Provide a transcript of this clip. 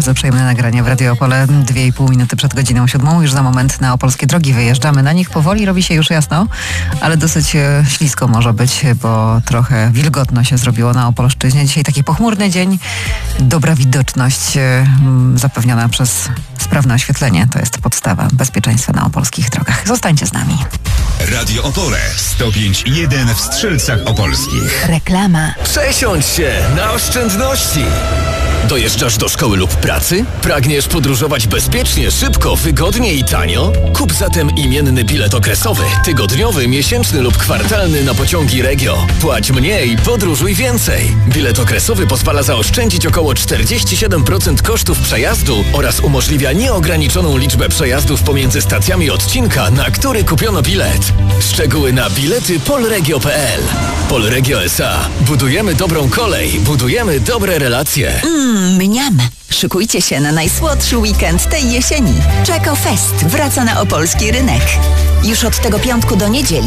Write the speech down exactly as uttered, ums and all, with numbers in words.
bardzo przyjemne nagranie w Radio Opole. Dwie i pół minuty przed godziną siódmą. Już za moment na opolskie drogi wyjeżdżamy. Na nich powoli robi się już jasno, ale dosyć e, ślisko może być, bo trochę wilgotno się zrobiło na Opolszczyźnie. Dzisiaj taki pochmurny dzień. Dobra widoczność e, zapewniona przez sprawne oświetlenie. To jest podstawa bezpieczeństwa na opolskich drogach. Zostańcie z nami. Radio Opole sto pięć i jeden w Strzelcach Opolskich. Reklama. Przesiądź się na oszczędności. Dojeżdżasz do szkoły lub pracy? Pragniesz podróżować bezpiecznie, szybko, wygodnie i tanio? Kup zatem imienny bilet okresowy, tygodniowy, miesięczny lub kwartalny na pociągi Regio. Płać mniej, podróżuj więcej. Bilet okresowy pozwala zaoszczędzić około czterdzieści siedem procent kosztów przejazdu oraz umożliwia nieograniczoną liczbę przejazdów pomiędzy stacjami odcinka, na który kupiono bilet. Szczegóły na bilety polregio kropka p l. Polregio S A. Budujemy dobrą kolej, budujemy dobre relacje. Mmm, mniam. Szykujcie się na najsłodszy weekend tej jesieni. Czeko Fest wraca na opolski rynek. Już od tego piątku do niedzieli